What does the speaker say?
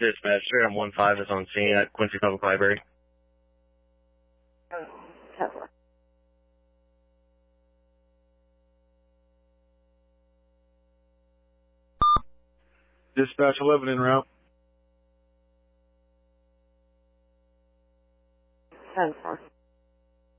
Dispatch, 315 is on scene at Quincy Public Library. Tesla. Dispatch 11 en route. 10-4.